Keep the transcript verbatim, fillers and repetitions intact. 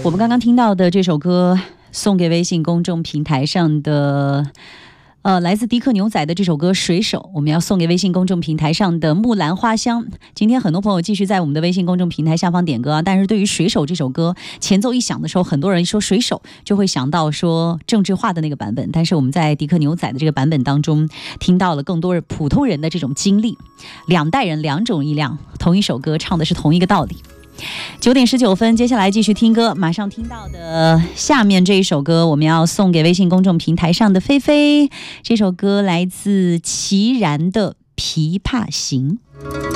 我们刚刚听到的这首歌，送给微信公众平台上的呃，来自迪克牛仔的这首歌《水手》，我们要送给微信公众平台上的木兰花香。今天很多朋友继续在我们的微信公众平台下方点歌啊，但是对于《水手》这首歌前奏一响的时候，很多人一说水手就会想到说郑智化的那个版本，但是我们在迪克牛仔的这个版本当中听到了更多普通人的这种经历，两代人两种力量，同一首歌唱的是同一个道理。九点十九分，接下来继续听歌。马上听到的下面这一首歌，我们要送给微信公众平台上的菲菲。这首歌来自齐然的《琵琶行》。